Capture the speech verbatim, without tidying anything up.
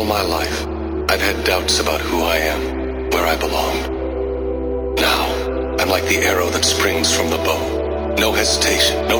All my life, I've had doubts about who I am, where I belong. Now, I'm like the arrow that springs from the bow. No hesitation, no